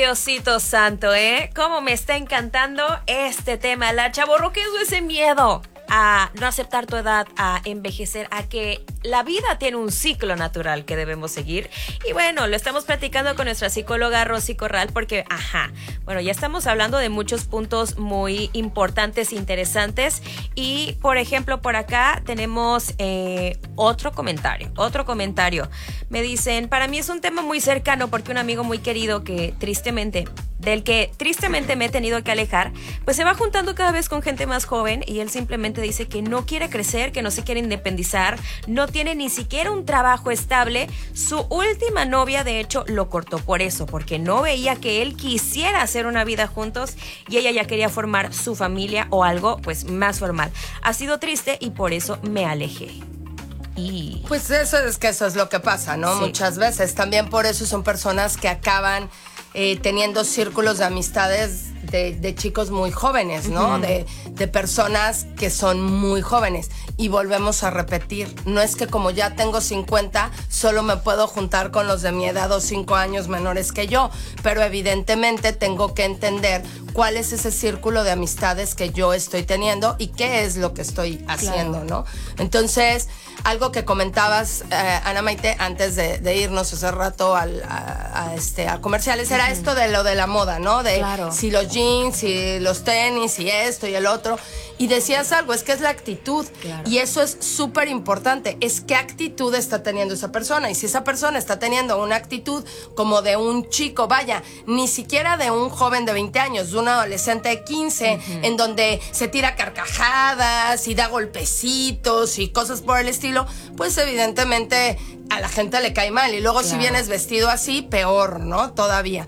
Diosito santo, ¿eh? Cómo me está encantando este tema. La chavorruquez o ese miedo a no aceptar tu edad, a envejecer, a que la vida tiene un ciclo natural que debemos seguir. Y bueno, lo estamos platicando con nuestra psicóloga Rosy Corral porque, bueno, ya estamos hablando de muchos puntos muy importantes, interesantes. Y, por ejemplo, por acá tenemos otro comentario. Me dicen, para mí es un tema muy cercano porque un amigo muy querido del que tristemente me he tenido que alejar, pues se va juntando cada vez con gente más joven y él simplemente dice que no quiere crecer, que no se quiere independizar, no tiene ni siquiera un trabajo estable. Su última novia, de hecho, lo cortó por eso, porque no veía que él quisiera hacer una vida juntos y ella ya quería formar su familia o algo pues más formal. Ha sido triste y por eso me alejé. Pues eso es lo que pasa, ¿no? Sí. Muchas veces. También por eso son personas que acaban teniendo círculos de amistades de chicos muy jóvenes, ¿no? Uh-huh. De personas que son muy jóvenes. Y volvemos a repetir, no es que como ya tengo 50, solo me puedo juntar con los de mi edad o 5 años menores que yo, pero evidentemente tengo que entender cuál es ese círculo de amistades que yo estoy teniendo y qué es lo que estoy haciendo, claro, ¿no? Entonces, algo que comentabas, Ana Maite, antes de irnos hace rato a comerciales, era esto de lo de la moda, ¿no? De claro, si los jeans, si los tenis, si esto y el otro. Y decías algo, es que es la actitud. Claro. Y eso es súper importante. Es qué actitud está teniendo esa persona. Y si esa persona está teniendo una actitud como de un chico, vaya, ni siquiera de un joven de 20 años, de un adolescente de 15, uh-huh, en donde se tira carcajadas y da golpecitos y cosas por el estilo, pues evidentemente a la gente le cae mal. Y luego claro, si vienes vestido así, peor, ¿no? Todavía.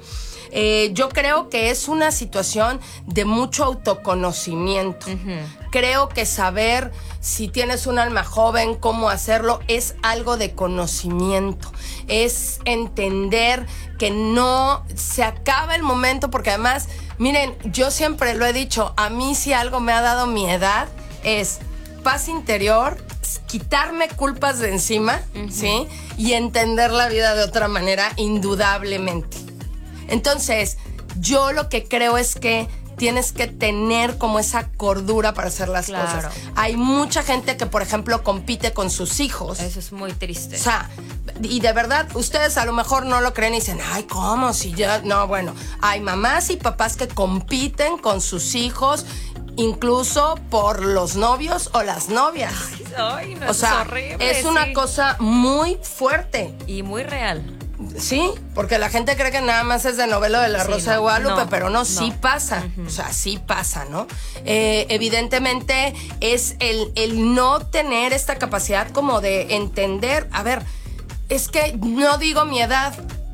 Yo creo que es una situación de mucho autoconocimiento. Uh-huh. Creo que saber si tienes un alma joven, cómo hacerlo, es algo de conocimiento. Es entender que no se acaba el momento, porque además, miren, yo siempre lo he dicho, a mí si algo me ha dado mi edad es paz interior, quitarme culpas de encima, uh-huh, ¿sí? Y entender la vida de otra manera, indudablemente. Entonces, yo lo que creo es que tienes que tener como esa cordura para hacer las claro, cosas. Hay mucha gente que, por ejemplo, compite con sus hijos. Eso es muy triste. O sea, y de verdad, ustedes a lo mejor no lo creen y dicen, ay, ¿cómo? Si ya... No, bueno, hay mamás y papás que compiten con sus hijos, incluso por los novios o las novias. Ay, no, o sea, es horrible, es una cosa muy fuerte. Y muy real. Sí, porque la gente cree que nada más es de novela de la Rosa de Guadalupe, pero no, sí pasa, uh-huh, o sea, sí pasa, ¿no? Evidentemente es el no tener esta capacidad como de entender, a ver, es que no digo mi edad,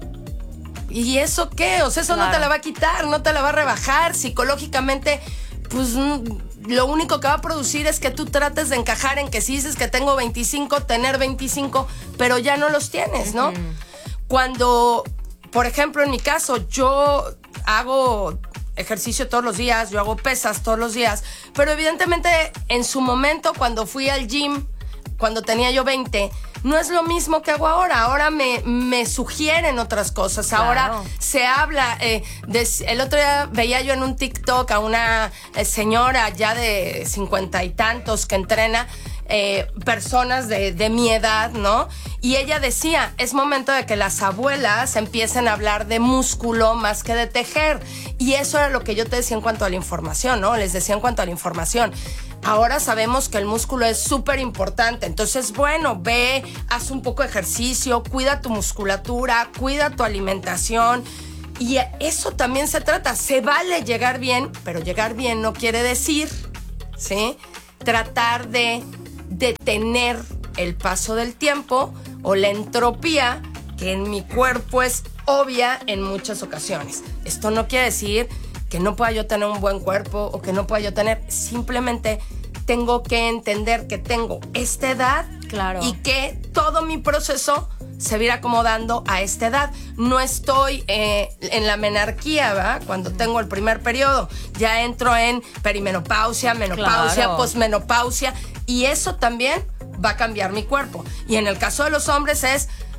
¿y eso qué? O sea, eso claro, no te la va a quitar, no te la va a rebajar, psicológicamente, pues lo único que va a producir es que tú trates de encajar en que si dices que tengo 25, tener 25, pero ya no los tienes, ¿no? Uh-huh. Cuando, por ejemplo, en mi caso, yo hago ejercicio todos los días, yo hago pesas todos los días, pero evidentemente en su momento cuando fui al gym, cuando tenía yo 20, no es lo mismo que hago ahora. Ahora me sugieren otras cosas. Claro. Ahora se habla. El otro día veía yo en un TikTok a una señora ya de 50 y tantos que entrena personas de mi edad, ¿no? Y ella decía, es momento de que las abuelas empiecen a hablar de músculo más que de tejer. Y eso era lo que yo te decía en cuanto a la información, ¿no? Les decía en cuanto a la información. Ahora sabemos que el músculo es súper importante. Entonces, bueno, ve, haz un poco de ejercicio, cuida tu musculatura, cuida tu alimentación. Y eso también se trata. Se vale llegar bien, pero llegar bien no quiere decir, ¿sí? Tratar de detener el paso del tiempo o la entropía que en mi cuerpo es obvia en muchas ocasiones. Esto no quiere decir que no pueda yo tener un buen cuerpo o que no pueda yo tener, simplemente tengo que entender que tengo esta edad, claro, y que todo mi proceso se va a ir acomodando a esta edad. No estoy en la menarquía, ¿verdad? Cuando tengo el primer periodo, ya entro en perimenopausia, menopausia, claro, posmenopausia, y eso también va a cambiar mi cuerpo. Y en el caso de los hombres es,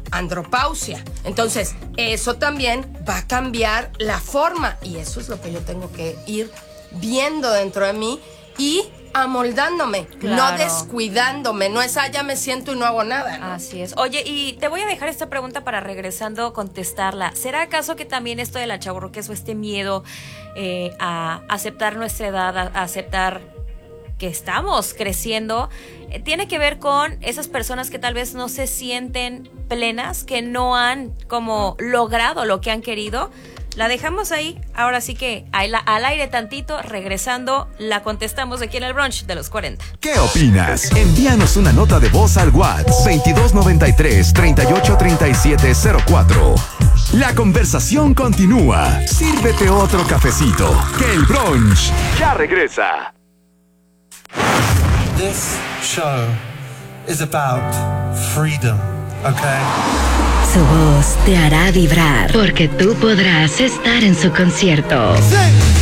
andropausia. Entonces, eso también va a cambiar la forma y eso es lo que yo tengo que ir viendo dentro de mí y amoldándome, no descuidándome. No es, ya me siento y no hago nada, ¿no? Así es. Oye, y te voy a dejar esta pregunta para regresando contestarla. ¿Será acaso que también esto de la chavorruquez o este miedo a aceptar nuestra edad, a aceptar que estamos creciendo, tiene que ver con esas personas que tal vez no se sienten plenas, que no han como logrado lo que han querido? La dejamos ahí, ahora sí que al aire tantito, regresando, la contestamos aquí en el brunch de los 40. ¿Qué opinas? Envíanos una nota de voz al WhatsApp 2293-383704. La conversación continúa. Sírvete otro cafecito, que el brunch ya regresa. This show is about freedom, okay? Su voz te hará vibrar porque tú podrás estar en su concierto. Sí.